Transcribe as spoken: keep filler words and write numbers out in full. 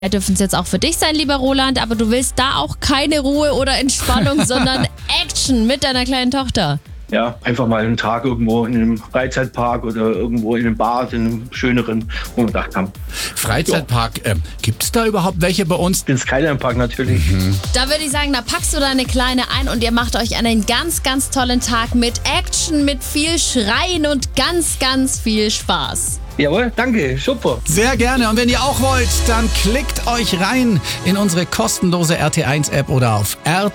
dürfen es jetzt auch für dich sein, lieber Roland, aber du willst da auch keine Ruhe oder Entspannung, sondern Action mit deiner kleinen Tochter. Ja, einfach mal einen Tag irgendwo in einem Freizeitpark oder irgendwo in einem Bad, in einem schöneren, wo wir gedacht haben. Freizeitpark, äh, gibt es da überhaupt welche bei uns? Den Skyline-Park natürlich. Mhm. Da würde ich sagen, da packst du deine Kleine ein und ihr macht euch einen ganz, ganz tollen Tag mit Action, mit viel Schreien und ganz, ganz viel Spaß. Jawohl, danke, super. Sehr gerne. Und wenn ihr auch wollt, dann klickt euch rein in unsere kostenlose R T eins App oder auf r